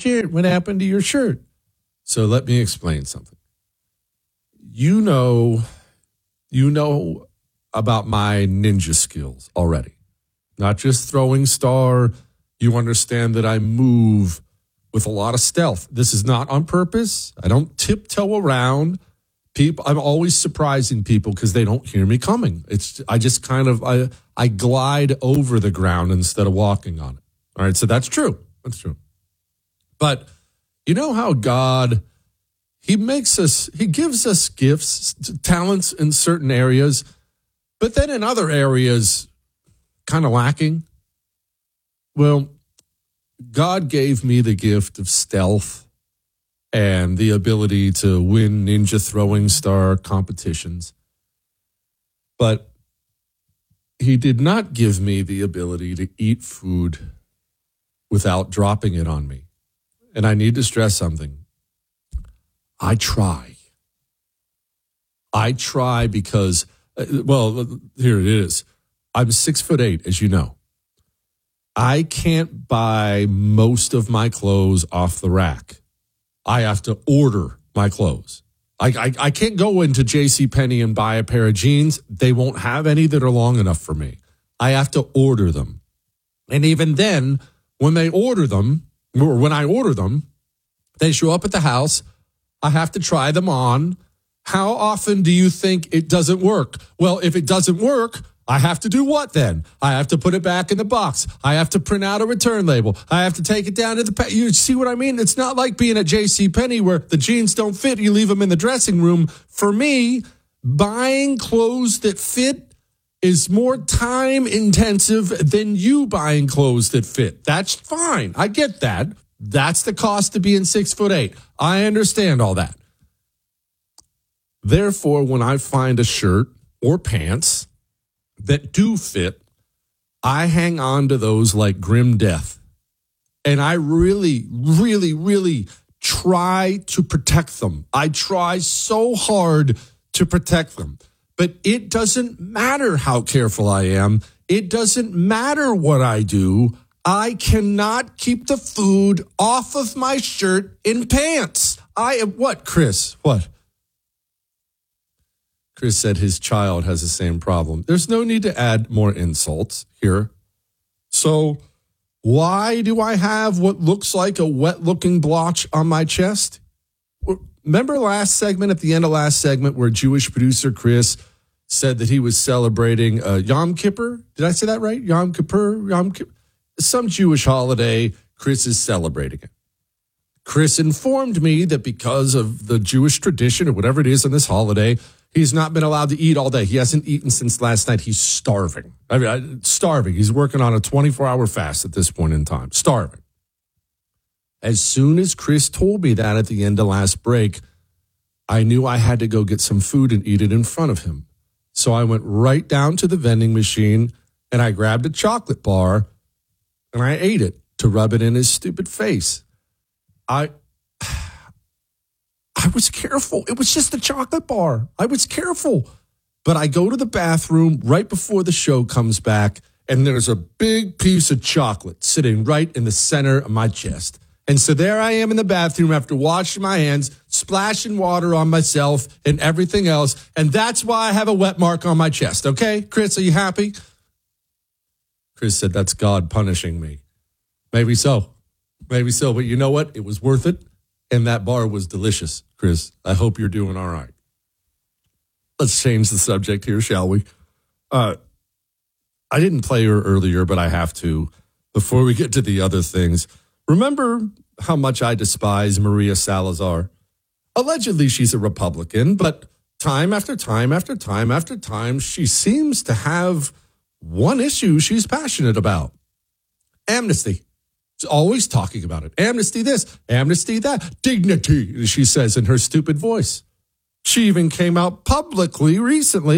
shirt? What happened to your shirt? So let me explain something. You know about my ninja skills already. Not just throwing star. You understand that I move with a lot of stealth. This is not on purpose. I don't tiptoe around people. I'm always surprising people because they don't hear me coming. I just I glide over the ground instead of walking on it. All right, so that's true. That's true. But you know how God, he gives us gifts, talents in certain areas, but then in other areas, kind of lacking. Well, God gave me the gift of stealth and the ability to win ninja throwing star competitions. But he did not give me the ability to eat food without dropping it on me. And I need to stress something. I try because, here it is. I'm 6'8", as you know. I can't buy most of my clothes off the rack. I have to order my clothes. I can't go into JCPenney and buy a pair of jeans. They won't have any that are long enough for me. I have to order them. And even then, when I order them, they show up at the house. I have to try them on. How often do you think it doesn't work? Well, if it doesn't work, I have to do what then? I have to put it back in the box. I have to print out a return label. I have to take it down to the... You see what I mean? It's not like being at JCPenney where the jeans don't fit. You leave them in the dressing room. For me, buying clothes that fit is more time intensive than you buying clothes that fit. That's fine. I get that. That's the cost of being 6'8". I understand all that. Therefore, when I find a shirt or pants that do fit, I hang on to those like grim death. And I really, really, really try to protect them. I try so hard to protect them. But it doesn't matter how careful I am. It doesn't matter what I do. I cannot keep the food off of my shirt and pants. What, Chris? What? Chris said his child has the same problem. There's no need to add more insults here. So why do I have what looks like a wet-looking blotch on my chest? Remember at the end of last segment, where Jewish producer Chris said that he was celebrating Yom Kippur? Did I say that right? Yom Kippur? Some Jewish holiday. Chris is celebrating it. Chris informed me that because of the Jewish tradition or whatever it is on this holiday, he's not been allowed to eat all day. He hasn't eaten since last night. He's starving. Starving. He's working on a 24-hour fast at this point in time. Starving. As soon as Chris told me that at the end of last break, I knew I had to go get some food and eat it in front of him. So I went right down to the vending machine and I grabbed a chocolate bar and I ate it to rub it in his stupid face. I was careful. It was just a chocolate bar. I was careful. But I go to the bathroom right before the show comes back, and there's a big piece of chocolate sitting right in the center of my chest. And so there I am in the bathroom after washing my hands, splashing water on myself and everything else. And that's why I have a wet mark on my chest. Okay, Chris, are you happy? Chris said, that's God punishing me. Maybe so. Maybe so. But you know what? It was worth it. And that bar was delicious, Chris. I hope you're doing all right. Let's change the subject here, shall we? I didn't play her earlier, but I have to. Before we get to the other things, remember how much I despise Maria Salazar? Allegedly, she's a Republican, but time after time after time after time, she seems to have one issue she's passionate about. Amnesty. She's always talking about it. Amnesty this, amnesty that, dignity, she says in her stupid voice. She even came out publicly recently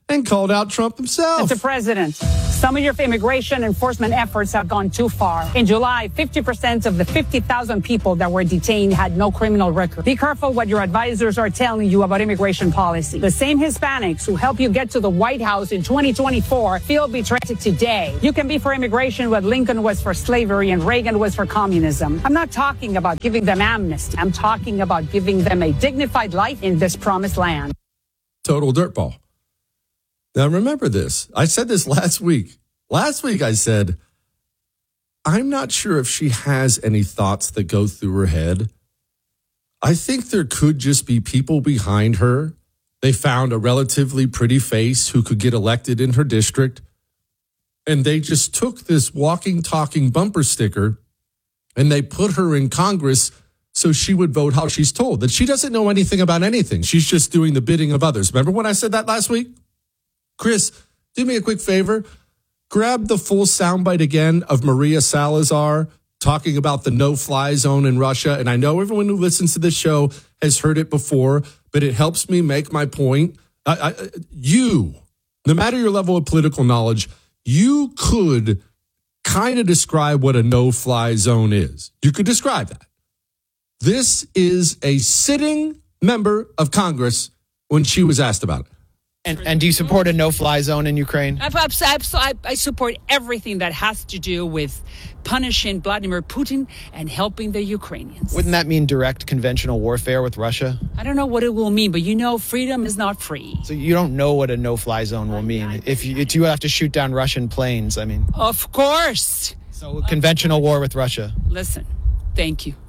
and called out Trump himself. Mr. President, some of your immigration enforcement efforts have gone too far. In July, 50% of the 50,000 people that were detained had no criminal record. Be careful what your advisors are telling you about immigration policy. The same Hispanics who help you get to the White House in 2024 feel betrayed today. You can be for immigration what Lincoln was for slavery and Reagan was for communism. I'm not talking about giving them amnesty. I'm talking about giving them a dignified life in this promised land. Total dirtball. Now, remember this. I said this last week. Last week, I said, I'm not sure if she has any thoughts that go through her head. I think there could just be people behind her. They found a relatively pretty face who could get elected in her district. And they just took this walking, talking bumper sticker and they put her in Congress so she would vote how she's told. That she doesn't know anything about anything. She's just doing the bidding of others. Remember when I said that last week? Chris, do me a quick favor. Grab the full soundbite again of Maria Salazar talking about the no-fly zone in Russia. And I know everyone who listens to this show has heard it before, but it helps me make my point. You, no matter your level of political knowledge, you could kind of describe what a no-fly zone is. You could describe that. This is a sitting member of Congress when she was asked about it. And do you support a no-fly zone in Ukraine? I support everything that has to do with punishing Vladimir Putin and helping the Ukrainians. Wouldn't that mean direct conventional warfare with Russia? I don't know what it will mean, but you know freedom is not free. So you don't know what a no-fly zone will mean. If you have to shoot down Russian planes, I mean. Of course. So conventional war with Russia. Listen, thank you.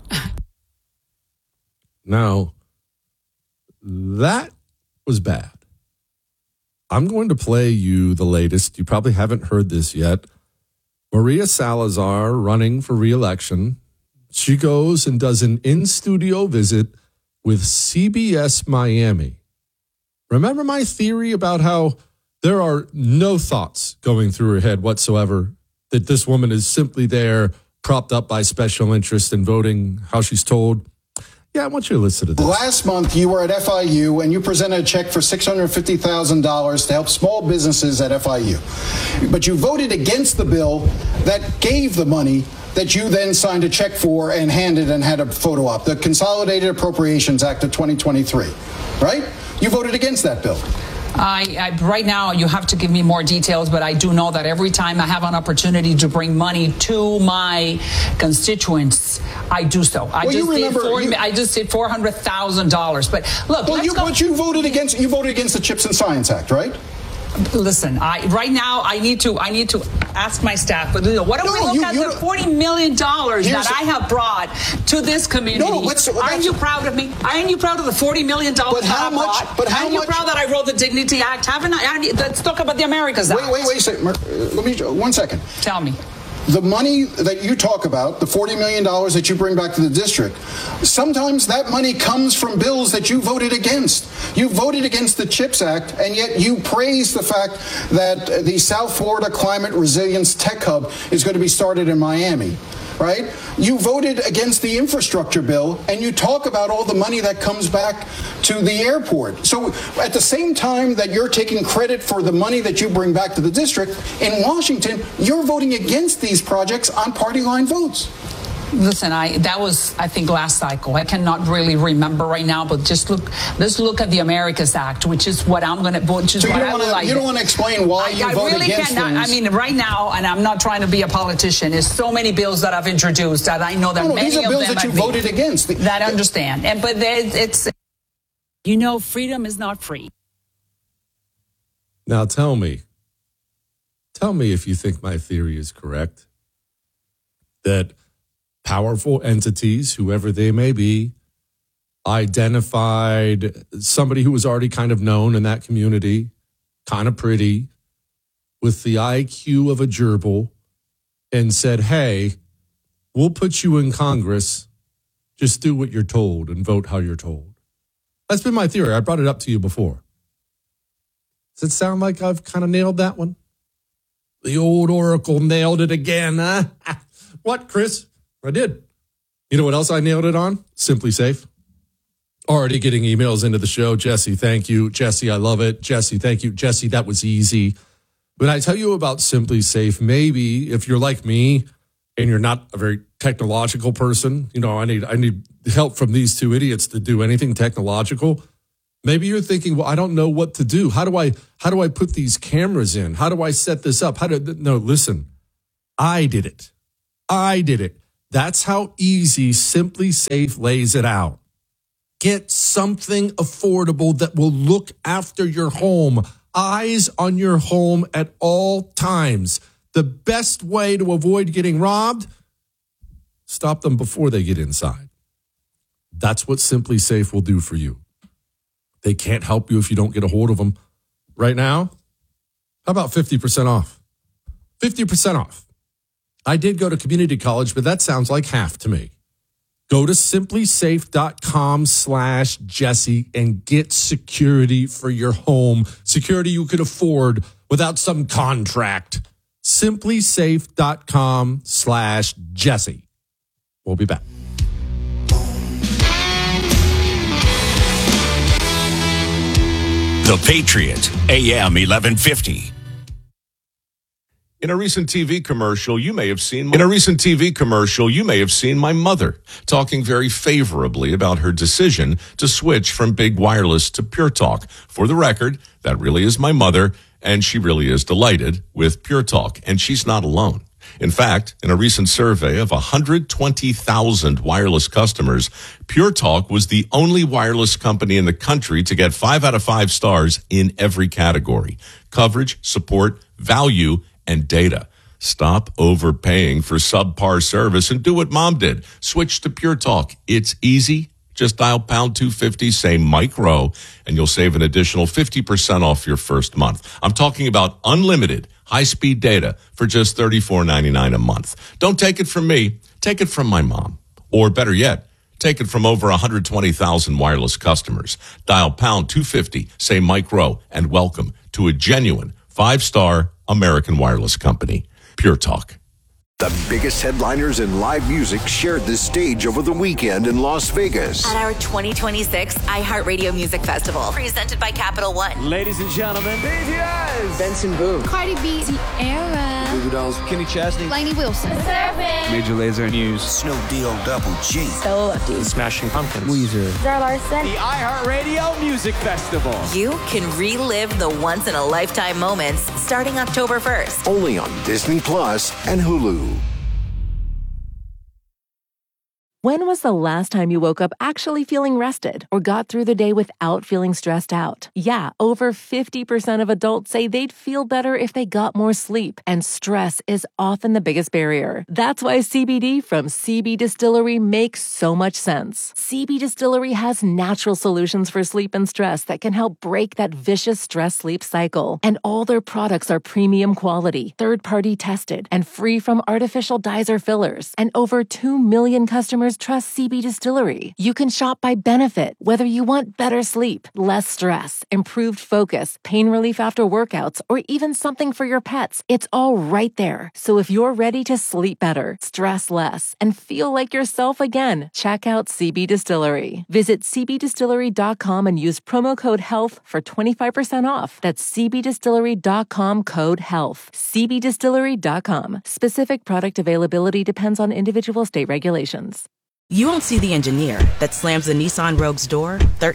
Now, that was bad. I'm going to play you the latest. You probably haven't heard this yet. Maria Salazar running for re-election. She goes and does an in-studio visit with CBS Miami. Remember my theory about how there are no thoughts going through her head whatsoever, that this woman is simply there propped up by special interest and voting how she's told? Yeah, I want you to listen to this. Last month, you were at FIU and you presented a check for $650,000 to help small businesses at FIU. But you voted against the bill that gave the money that you then signed a check for and handed and had a photo op, the Consolidated Appropriations Act of 2023, right? You voted against that bill. Right now, you have to give me more details, but I do know that every time I have an opportunity to bring money to my constituents, I do so. I just did $400,000. But look, but you voted against the Chips and Science Act, right? Listen, right now I need to ask my staff. But what do we look at the $40 million that I have brought to this community? Aren't you proud of me? Aren't you proud of the $40 million that I brought? But how much? Aren't you proud that I wrote the Dignity Act? Haven't I? Let's talk about the Americas Act. Wait a second. Let me 1 second. Tell me. The money that you talk about, the $40 million that you bring back to the district, sometimes that money comes from bills that you voted against. You voted against the CHIPS Act, and yet you praise the fact that the South Florida Climate Resilience Tech Hub is going to be started in Miami. Right? You voted against the infrastructure bill, and you talk about all the money that comes back to the airport. So at the same time that you're taking credit for the money that you bring back to the district, in Washington, you're voting against these projects on party line votes. Listen, that was, I think, last cycle. I cannot really remember right now, but let's look at the Americas Act, which is what I'm going to, which is so what I would like. You don't want to explain why you voted really against things. I mean, right now, and I'm not trying to be a politician, there's so many bills that I've introduced that I know that many these are of bills them that you voted against. That I understand. But it's, freedom is not free. Now tell me if you think my theory is correct, that powerful entities, whoever they may be, identified somebody who was already kind of known in that community, kind of pretty, with the IQ of a gerbil, and said, hey, we'll put you in Congress. Just do what you're told and vote how you're told. That's been my theory. I brought it up to you before. Does it sound like I've kind of nailed that one? The old Oracle nailed it again, huh? What, Chris? I did. You know what else I nailed it on? Simply Safe. Already getting emails into the show. Jesse, thank you. Jesse, I love it. Jesse, thank you. Jesse, that was easy. When I tell you about Simply Safe, maybe if you're like me and you're not a very technological person, I need help from these two idiots to do anything technological. Maybe you're thinking, well, I don't know what to do. How do I put these cameras in? How do I set this up? No, listen, I did it. That's how easy Simply Safe lays it out. Get something affordable that will look after your home. Eyes on your home at all times. The best way to avoid getting robbed, stop them before they get inside. That's what Simply Safe will do for you. They can't help you if you don't get a hold of them. Right now, how about 50% off? 50% off. I did go to community college, but that sounds like half to me. Go to simplysafe.com/Jesse and get security for your home. Security you could afford without some contract. Simplysafe.com/Jesse. We'll be back. The Patriot, AM 1150. In a recent TV commercial, you may have seen my mother talking very favorably about her decision to switch from big wireless to Pure Talk. For the record, that really is my mother, and she really is delighted with Pure Talk, and she's not alone. In fact, in a recent survey of 120,000 wireless customers, Pure Talk was the only wireless company in the country to get 5 out of 5 stars in every category: coverage, support, value, and data. Stop overpaying for subpar service and do what Mom did. Switch to Pure Talk. It's easy. Just dial pound 250, say Mike Rowe, and you'll save an additional 50% off your first month. I'm talking about unlimited high-speed data for just $34.99 a month. Don't take it from me. Take it from my mom. Or better yet, take it from over 120,000 wireless customers. Dial pound 250, say Mike Rowe, and welcome to a genuine 5-star American wireless company. Pure Talk. The biggest headliners in live music shared the stage over the weekend in Las Vegas. At our 2026 iHeartRadio Music Festival, presented by Capital One. Ladies and gentlemen, BTS, Benson Boone, Cardi B, Sierra, Goo Goo Dolls, Kenny Chesney, Lainey Wilson, Major Lazer News, Snoop D-O Double G, Stella Lefty, Smashing Pumpkins, Weezer, Zara Larson. The iHeartRadio Music Festival. You can relive the once-in-a-lifetime moments starting October 1st. only on Disney Plus and Hulu. When was the last time you woke up actually feeling rested or got through the day without feeling stressed out? Yeah, over 50% of adults say they'd feel better if they got more sleep, and stress is often the biggest barrier. That's why CBD from CB Distillery makes so much sense. CB Distillery has natural solutions for sleep and stress that can help break that vicious stress-sleep cycle. And all their products are premium quality, third-party tested, and free from artificial dyes or fillers. And over 2 million customers trust CB Distillery. You can shop by benefit, whether you want better sleep, less stress, improved focus, pain relief after workouts, or even something for your pets. It's all right there. So if you're ready to sleep better, stress less, and feel like yourself again, check out CB Distillery. Visit cbdistillery.com and use promo code HEALTH for 25% off. That's cbdistillery.com, code HEALTH. cbdistillery.com. Specific product availability depends on individual state regulations. You won't see the engineer that slams the Nissan Rogue's door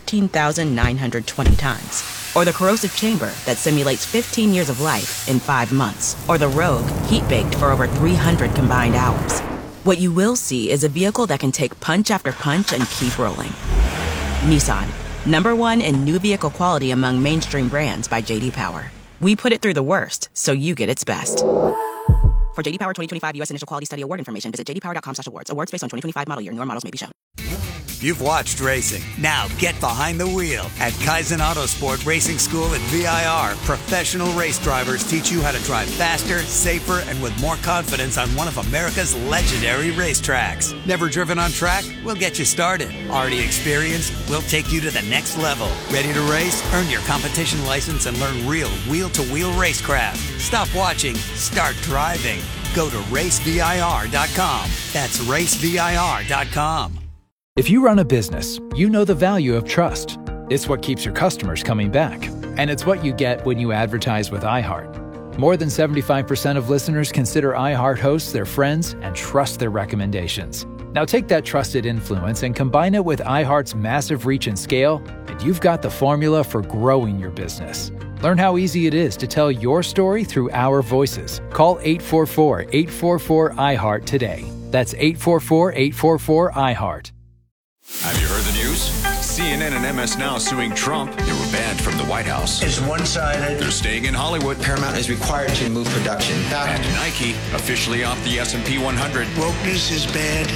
13,920 times. Or the corrosive chamber that simulates 15 years of life in 5 months. Or the Rogue heat-baked for over 300 combined hours. What you will see is a vehicle that can take punch after punch and keep rolling. Nissan, #1 in new vehicle quality among mainstream brands by J.D. Power. We put it through the worst, so you get its best. For J.D. Power 2025 U.S. Initial Quality Study Award information, visit jdpower.com/awards. Awards based on 2025 model year. Newer models may be shown. You've watched racing. Now get behind the wheel. At Kaizen Autosport Racing School at VIR, professional race drivers teach you how to drive faster, safer, and with more confidence on one of America's legendary racetracks. Never driven on track? We'll get you started. Already experienced? We'll take you to the next level. Ready to race? Earn your competition license and learn real wheel-to-wheel racecraft. Stop watching. Start driving. Go to racevir.com. That's racevir.com. If you run a business, you know the value of trust. It's what keeps your customers coming back. And it's what you get when you advertise with iHeart. More than 75% of listeners consider iHeart hosts their friends and trust their recommendations. Now take that trusted influence and combine it with iHeart's massive reach and scale, and you've got the formula for growing your business. Learn how easy it is to tell your story through our voices. Call 844-844-iHeart today. That's 844-844-iHeart. Have you heard the news? CNN and MS Now suing Trump. They were banned from the White House. It's one-sided. They're staying in Hollywood. Paramount is required to move production. And Nike, officially off the S&P 100. Wokeness is bad.